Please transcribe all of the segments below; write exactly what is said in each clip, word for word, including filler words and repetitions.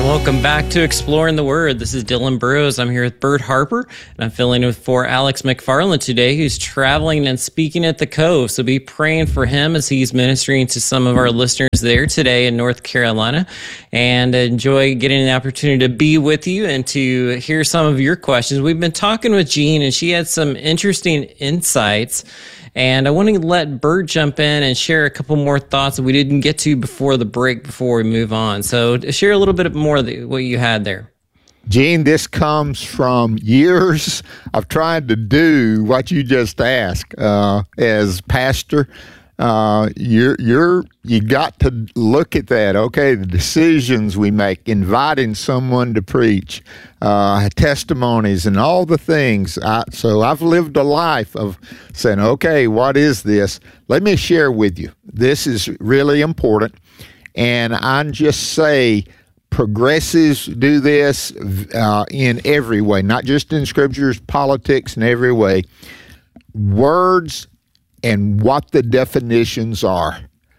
Welcome back to Exploring the Word. This is Dylan Burrows. I'm here with Bert Harper, and I'm filling in for Alex McFarland today, who's traveling and speaking at the Cove. So be praying for him as he's ministering to some of our listeners there today in North Carolina, and enjoy getting the opportunity to be with you and to hear some of your questions. We've been talking with Jean, and she had some interesting insights. And I want to let Bert jump in and share a couple more thoughts that we didn't get to before the break before we move on. So share a little bit more of the, what you had there. Gene, this comes from years of trying to do what you just asked. Uh, as pastor, uh, you're, you're, you got to look at that. Okay, the decisions we make, inviting someone to preach, uh, testimonies, and all the things. I, so I've lived a life of saying, okay, what is this? Let me share with you. This is really important. And I just say, progressives do this uh, in every way, not just in scriptures, politics, in every way. Words and what the definitions are.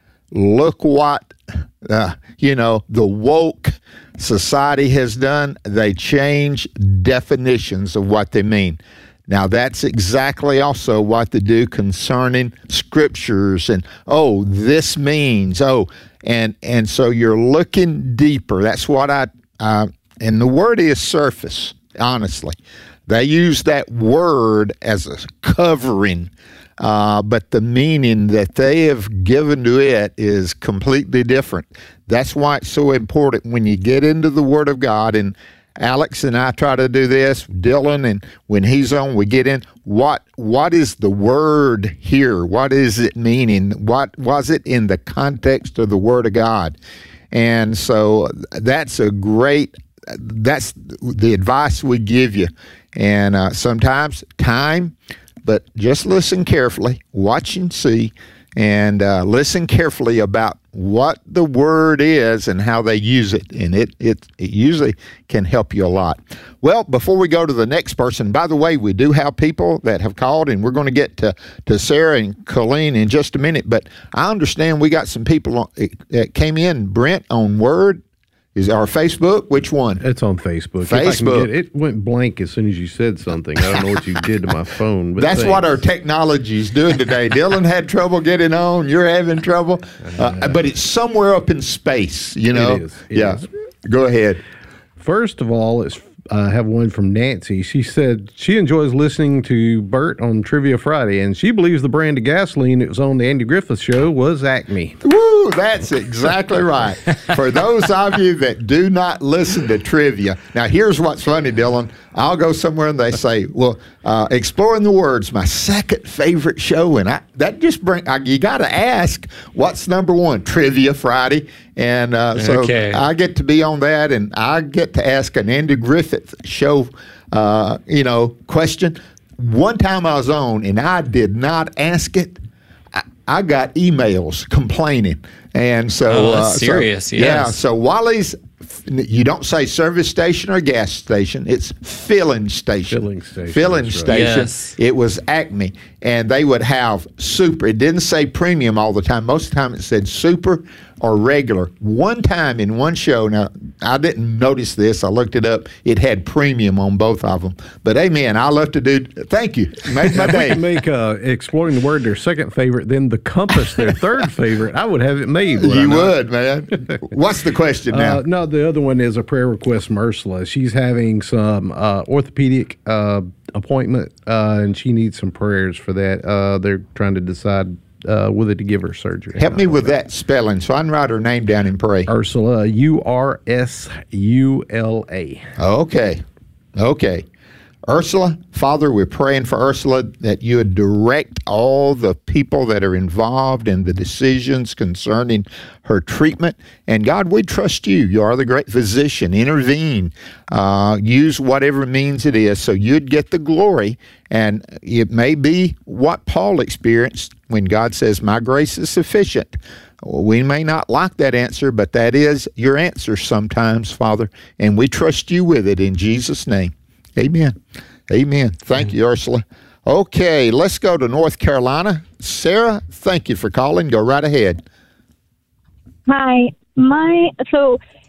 Look what, uh, you know, the woke society has done. They change definitions of what they mean. Now, that's exactly also what they do concerning scriptures and, oh, this means, oh, and and so you're looking deeper. That's what I, uh, and the word is surface, honestly. They use that word as a covering, uh, but the meaning that they have given to it is completely different. That's why it's so important when you get into the Word of God, and Alex and I try to do this, Dylan, and when he's on, we get in, what what is the word here? What is it meaning? What was it in the context of the Word of God? And so that's a great, that's the advice we give you. And uh, sometimes time, but just listen carefully, watch and see, and uh, listen carefully about what the word is and how they use it, and it, it it usually can help you a lot. Well, before we go to the next person, by the way, we do have people that have called, and we're going to get to, to Sarah and Colleen in just a minute, but I understand we got some people that came in, Brent, on Word. Is our Facebook? Which one? It's on Facebook. Facebook. Get, it went blank as soon as you said something. I don't know what you did to my phone. But That's thanks. what our technology is doing today. Dylan had trouble getting on. You're having trouble. Uh, but it's somewhere up in space, you know? It is. It yeah. is. Go ahead. First of all, it's I uh, have one from Nancy. She said she enjoys listening to Bert on Trivia Friday, and she believes the brand of gasoline that was on the Andy Griffith Show was Acme. Woo, that's exactly right. For those of you that do not listen to trivia, now here's what's funny, Dylan. I'll go somewhere and they say, well, uh, Exploring the Word's my second favorite show, and I, that just bring I, you got to ask, what's number one? Trivia Friday. And uh, so okay. I get to be on that, and I get to ask an Andy Griffith Show, uh, you know, question. One time I was on, and I did not ask it. I, I got emails complaining, and so oh, that's uh, serious. So, yes. Yeah. So Wally's, you don't say service station or gas station; it's filling station. Filling station. Filling right. station. Yes. It was Acme, and they would have super. It didn't say premium all the time. Most of the time, it said super or regular. One time in one show, now I didn't notice this. I looked it up. It had premium on both of them. But amen, I love to do. Thank you. Make my If we day. can make uh, Exploring the Word their second favorite, then the Compass their third favorite. I would have it made. Would You I not? would, man. What's the question now? Uh, no, the other one is a prayer request from Ursula. She's having some uh, orthopedic uh, appointment, uh, and she needs some prayers for that. Uh, they're trying to decide uh, whether to give her surgery. Help me with that spelling so I can write her name down and pray. Ursula, U R S U L A. Okay. Okay. Ursula, Father, we're praying for Ursula that you would direct all the people that are involved in the decisions concerning her treatment. And God, we trust you. You are the great physician. Intervene. Uh, use whatever means it is so you'd get the glory. And it may be what Paul experienced when God says, my grace is sufficient. We may not like that answer, but that is your answer sometimes, Father. And we trust you with it in Jesus' name. Amen. Amen. Thank you, Ursula. Okay, let's go to North Carolina. Sarah, thank you for calling. Go right ahead. Hi. My so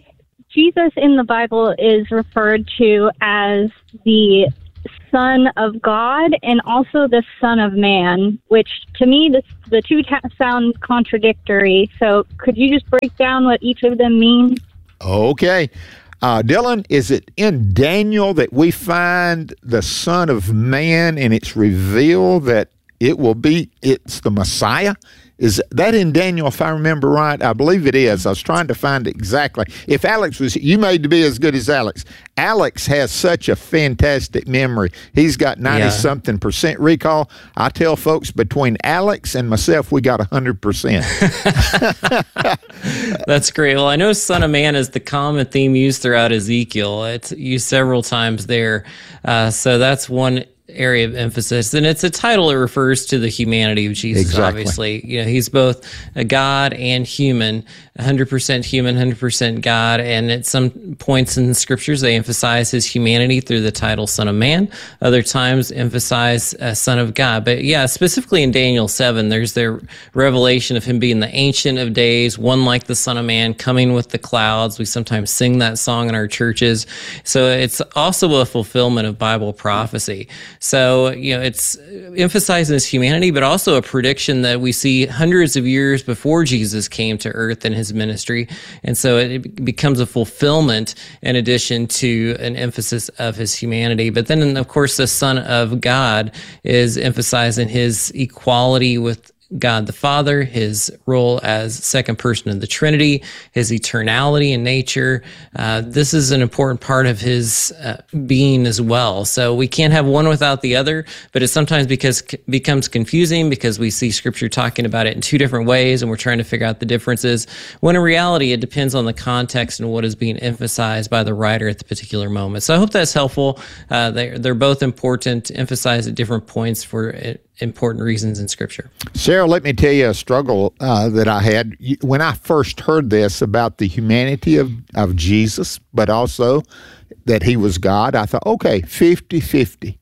Jesus in the Bible is referred to as the Son of God and also the Son of Man, which to me, this, the two ta- sound contradictory. So could you just break down what each of them mean? Okay. Uh, Dylan, is it in Daniel that we find the Son of Man and it's revealed that it will be, it's the Messiah? Is that in Daniel, if I remember right? I believe it is. I was trying to find it exactly. If Alex was, you made to be as good as Alex. Alex has such a fantastic memory. He's got ninety-something yeah. percent recall. I tell folks between Alex and myself, we got one hundred percent. That's great. Well, I know Son of Man is the common theme used throughout Ezekiel. It's used several times there. Uh, so that's one area of emphasis, and it's a title that refers to the humanity of Jesus. Exactly. Obviously, you know, he's both a God and human, one hundred percent human, one hundred percent God, and at some points in the scriptures they emphasize his humanity through the title Son of Man. Other times emphasize uh, Son of God. But yeah, specifically in Daniel seven, there's the revelation of him being the Ancient of Days, one like the Son of Man, coming with the clouds. We sometimes sing that song in our churches. So it's also a fulfillment of Bible prophecy. So, you know, it's emphasizing his humanity, but also a prediction that we see hundreds of years before Jesus came to earth in his ministry. And so it becomes a fulfillment in addition to an emphasis of his humanity. But then, of course, the Son of God is emphasizing his equality with God the Father, his role as second person of the Trinity, his eternality in nature. Uh, this is an important part of his uh, being as well. So we can't have one without the other, but it sometimes because becomes confusing because we see Scripture talking about it in two different ways and we're trying to figure out the differences, when in reality it depends on the context and what is being emphasized by the writer at the particular moment. So I hope that's helpful. Uh, they're, they're both important, emphasized at different points for it. Important reasons in Scripture. Sarah, let me tell you a struggle uh, that I had when I first heard this about the humanity of, of Jesus, but also that he was God. I thought, okay, fifty-fifty.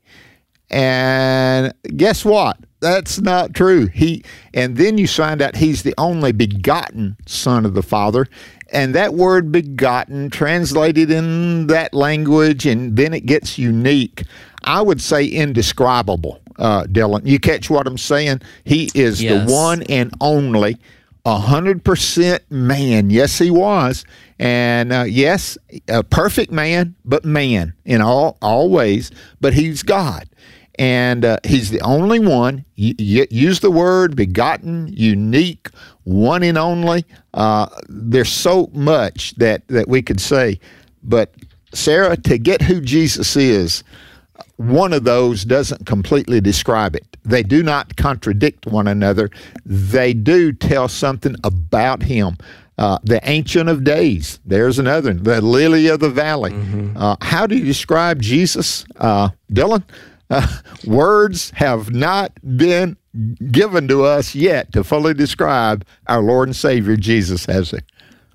And guess what? That's not true. He, and then you find out he's the only begotten Son of the Father. And that word begotten, translated in that language, and then it gets unique. I would say indescribable, uh, Dylan. You catch what I'm saying? He is yes. the one and only, one hundred percent man. Yes, he was. And uh, yes, a perfect man, but man in all, all ways. But he's God. And uh, he's the only one. You, you use the word begotten, unique, one and only. Uh, there's so much that, that we could say. But, Sarah, to get who Jesus is, one of those doesn't completely describe it. They do not contradict one another. They do tell something about him. Uh, the Ancient of Days, there's another one. The Lily of the Valley. Mm-hmm. Uh, how do you describe Jesus, uh, Dylan? Uh, words have not been given to us yet to fully describe our Lord and Savior Jesus, has they?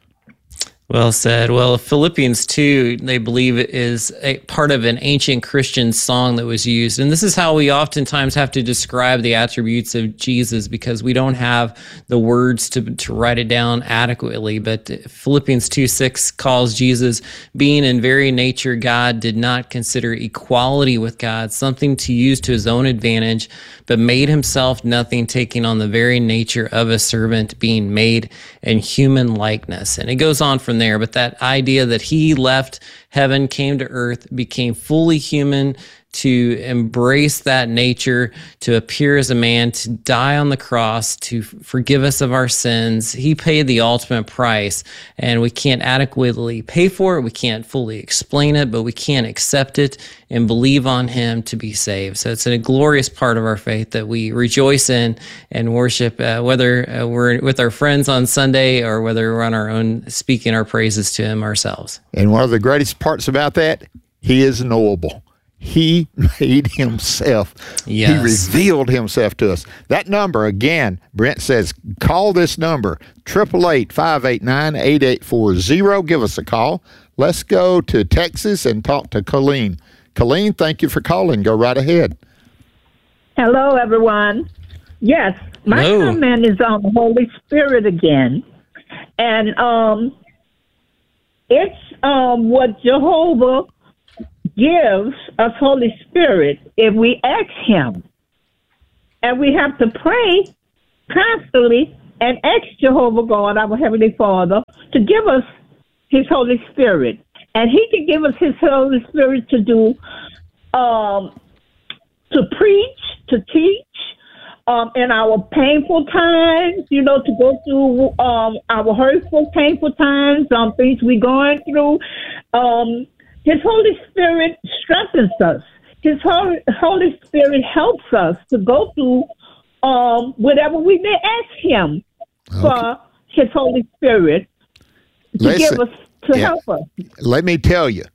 Well said. Well, Philippians two, they believe it is a part of an ancient Christian song that was used. And this is how we oftentimes have to describe the attributes of Jesus because we don't have the words to, to write it down adequately. But Philippians two six calls Jesus, being in very nature God, did not consider equality with God something to use to his own advantage, but made himself nothing, taking on the very nature of a servant, being made in human likeness. And it goes on from there, but that idea that he left heaven, came to earth, became fully human, to embrace that nature, to appear as a man, to die on the cross, to forgive us of our sins. He paid the ultimate price, and we can't adequately pay for it. We can't fully explain it, but we can accept it and believe on him to be saved. So it's a glorious part of our faith that we rejoice in and worship, uh, whether uh, we're with our friends on Sunday or whether we're on our own speaking our praises to him ourselves. And one of the greatest parts about that, he is knowable. He made himself. Yes. He revealed himself to us. That number, again, Brent says, call this number, eight eight eight, five eight nine, eight eight four zero. Give us a call. Let's go to Texas and talk to Colleen. Colleen, thank you for calling. Go right ahead. Hello, everyone. Yes, my Hello. comment is on the Holy Spirit again. And um, it's um, what Jehovah gives us Holy Spirit if we ask Him. And we have to pray constantly and ask Jehovah God, our Heavenly Father, to give us His Holy Spirit. And He can give us His Holy Spirit to do, um, to preach, to teach, um, in our painful times, you know, to go through um, our hurtful, painful times, um, things we're going through. Um, His Holy Spirit strengthens us. His Holy, Holy Spirit helps us to go through um, whatever we may ask Him okay. for His Holy Spirit to Listen, give us, to yeah. help us. Let me tell you,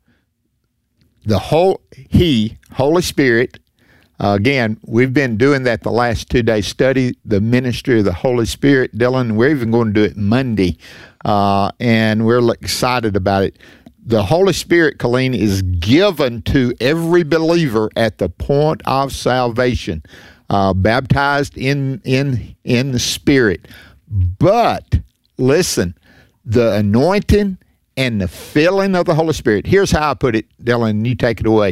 the whole He, Holy Spirit, uh, again, we've been doing that the last two days, study the ministry of the Holy Spirit, Dylan. We're even going to do it Monday, uh, and we're excited about it. The Holy Spirit, Colleen, is given to every believer at the point of salvation, uh, baptized in in in the Spirit. But listen, the anointing and the filling of the Holy Spirit. Here's how I put it, Dylan. You take it away.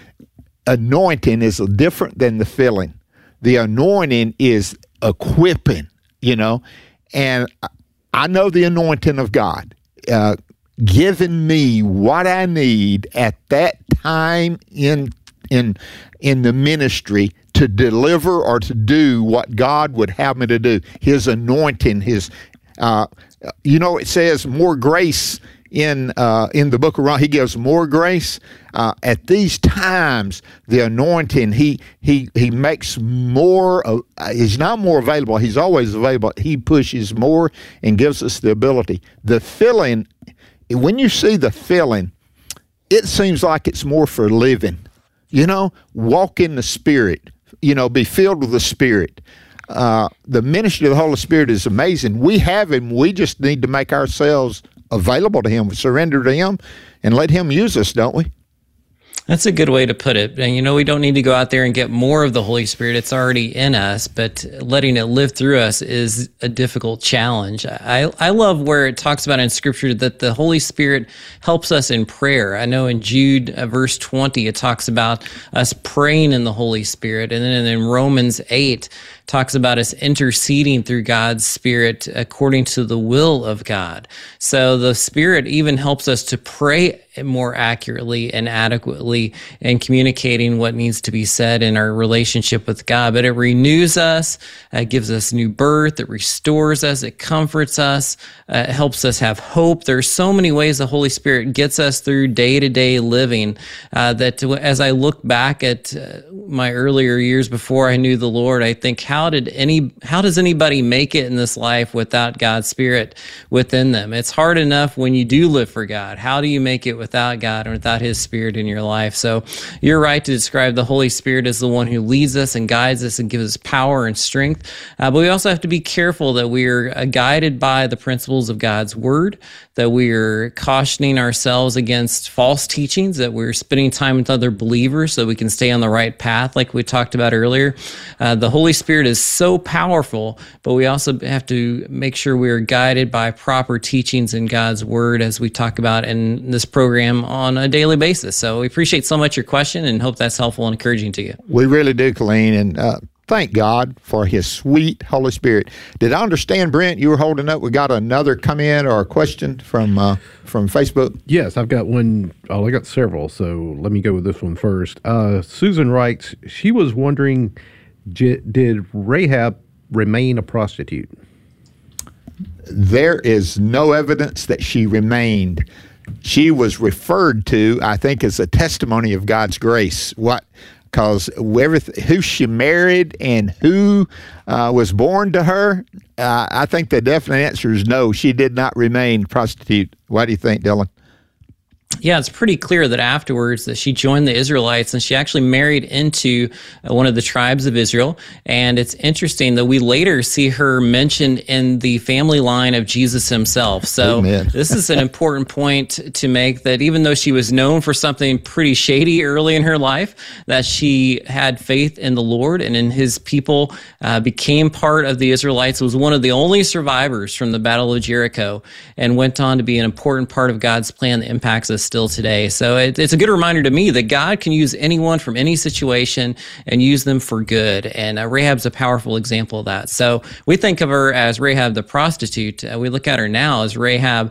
Anointing is different than the filling. The anointing is equipping, you know, and I know the anointing of God. Uh, giving me what I need at that time in in in the ministry to deliver or to do what God would have me to do. His anointing, His, uh, you know, it says more grace in uh, in the book of Romans. He gives more grace uh, at these times. The anointing, he he he makes more. Uh, he's not more available. He's always available. He pushes more and gives us the ability. The filling. When you see the filling, it seems like it's more for living. You know, walk in the Spirit. You know, be filled with the Spirit. Uh, the ministry of the Holy Spirit is amazing. We have Him. We just need to make ourselves available to Him, surrender to Him, and let Him use us, don't we? That's a good way to put it. And, you know, we don't need to go out there and get more of the Holy Spirit. It's already in us, but letting it live through us is a difficult challenge. I, I love where it talks about in Scripture that the Holy Spirit helps us in prayer. I know in Jude, uh, verse twenty, it talks about us praying in the Holy Spirit. And then in Romans eight, talks about us interceding through God's Spirit according to the will of God. So the Spirit even helps us to pray more accurately and adequately and communicating what needs to be said in our relationship with God. But it renews us, it gives us new birth, it restores us, it comforts us, uh, it helps us have hope. There's so many ways the Holy Spirit gets us through day-to-day living uh, that as I look back at uh, my earlier years before I knew the Lord, I think, how did any, how does anybody make it in this life without God's Spirit within them? It's hard enough when you do live for God. How do you make it without God and without His Spirit in your life? So you're right to describe the Holy Spirit as the one who leads us and guides us and gives us power and strength. Uh, but we also have to be careful that we are uh, guided by the principles of God's Word, that we are cautioning ourselves against false teachings, that we're spending time with other believers so we can stay on the right path, like we talked about earlier. Uh, the Holy Spirit is so powerful, but we also have to make sure we are guided by proper teachings in God's Word, as we talk about in this program on a daily basis. So we appreciate so much your question and hope that's helpful and encouraging to you. We really do, Colleen, and uh, thank God for His sweet Holy Spirit. Did I understand, Brent, you were holding up? We got another come in or a question from uh, from Facebook? Yes, I've got one. Oh, I got several, so let me go with this one first. Uh, Susan writes, she was wondering, j- did Rahab remain a prostitute? There is no evidence that she remained. She was referred to, I think, as a testimony of God's grace. What? Because who she married and who uh, was born to her, uh, I think the definite answer is no. She did not remain prostitute. What do you think, Dylan? Yeah, it's pretty clear that afterwards that she joined the Israelites and she actually married into uh, one of the tribes of Israel. And it's interesting that we later see her mentioned in the family line of Jesus himself. So Amen. This is an important point to make, that even though she was known for something pretty shady early in her life, that she had faith in the Lord and in his people, uh, became part of the Israelites, was one of the only survivors from the Battle of Jericho, and went on to be an important part of God's plan that impacts us still today. So it, it's a good reminder to me that God can use anyone from any situation and use them for good. And uh, Rahab's a powerful example of that. So we think of her as Rahab the prostitute. Uh, we look at her now as Rahab,